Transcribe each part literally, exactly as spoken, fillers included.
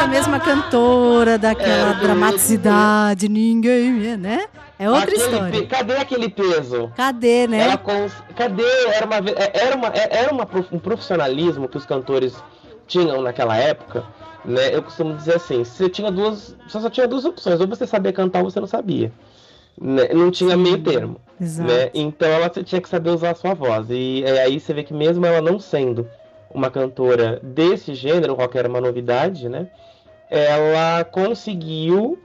mesma cantora, daquela É, dramaticidade, ninguém, né? É outra Aquele história. pe- Cadê aquele peso? Cadê, né? Ela cons... Cadê? Era, uma... ve- é, era, uma... é- era uma... prof- um profissionalismo que os cantores tinham naquela época, né? Eu costumo dizer assim, você tinha duas, você só tinha duas opções, ou você sabia cantar ou você não sabia, né? Não tinha Sim, meio termo, exato. né? Então ela tinha que saber usar a sua voz. E é, aí você vê que mesmo ela não sendo uma cantora desse gênero, qualquer uma novidade, né? Ela conseguiu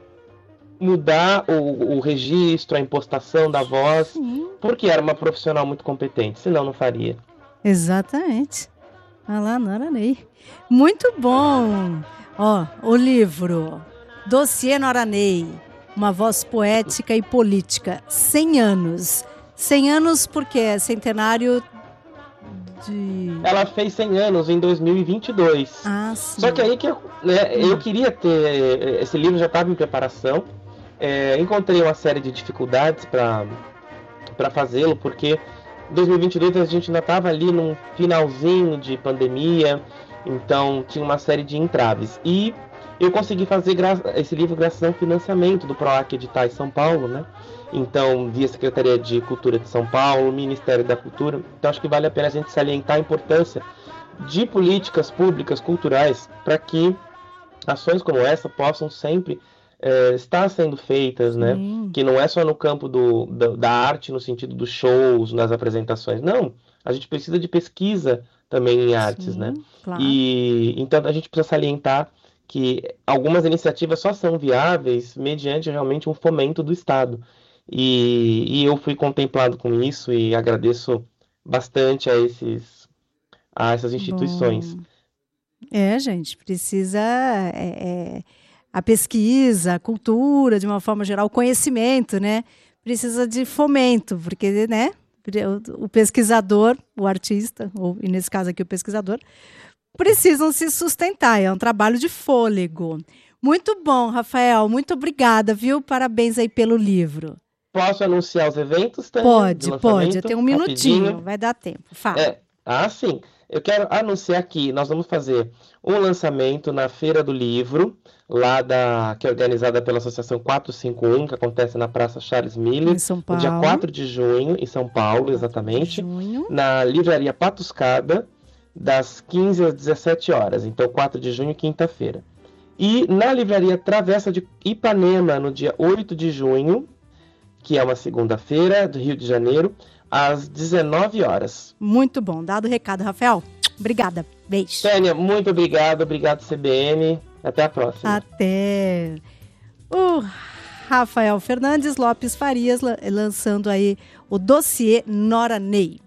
mudar o, o registro, a impostação da voz, Sim. porque era uma profissional muito competente, senão não faria. Exatamente. Olha lá, Nora Ney. Muito bom. Ó, o livro Dossiê Nora Ney, uma voz poética e política. cem anos. cem anos porque é centenário de... Ela fez cem anos em dois mil e vinte e dois. Ah, sim. Só que aí que eu, né, eu queria ter... Esse livro já estava em preparação. É, encontrei uma série de dificuldades para para fazê-lo, porque em dois mil e vinte e dois a gente ainda estava ali num finalzinho de pandemia, então tinha uma série de entraves. E eu consegui fazer esse livro graças a um financiamento do PROAC Editais São Paulo, né? Então, via Secretaria de Cultura de São Paulo, Ministério da Cultura. Então, acho que vale a pena a gente salientar a importância de políticas públicas culturais para que ações como essa possam sempre é, estar sendo feitas, né? Sim. Que não é só no campo do, da, da arte, no sentido dos shows, nas apresentações. Não, a gente precisa de pesquisa também em artes, Sim, né? claro. E então a gente precisa salientar que algumas iniciativas só são viáveis mediante realmente um fomento do Estado. E, e eu fui contemplado com isso e agradeço bastante a, esses, a essas instituições. Bom. É, gente, precisa... É, é, a pesquisa, a cultura, de uma forma geral, o conhecimento, né? Precisa de fomento, porque, né? O pesquisador, o artista, ou e nesse caso aqui o pesquisador, precisam se sustentar. É um trabalho de fôlego. Muito bom, Rafael. Muito obrigada, viu? Parabéns aí pelo livro. Posso anunciar os eventos, Tânia? Pode, pode. Eu tenho um minutinho. Rapidinho. Vai dar tempo. Fala. É, ah, sim. Eu quero anunciar aqui, nós vamos fazer um lançamento na Feira do Livro, lá da, que é organizada pela Associação quatrocentos e cinquenta e um, que acontece na Praça Charles Miller, Em São no Paulo. dia quatro de junho, em São Paulo, exatamente, Junho. na Livraria Patuscada, das quinze às dezessete horas, então quatro de junho, quinta-feira. E na Livraria Travessa de Ipanema, no dia oito de junho, que é uma segunda-feira, do Rio de Janeiro, às dezenove horas. Muito bom. Dado o recado, Rafael. Obrigada. Beijo. Tânia, muito obrigado. Obrigado, C B N. Até a próxima. Até. O Rafael Fernandes Lopes Farias lançando aí o dossiê Nora Ney.